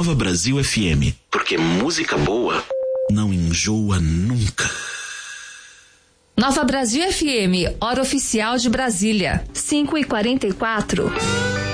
Nova Brasil FM. Porque música boa não enjoa nunca. Nova Brasil FM, hora oficial de Brasília, 5h44.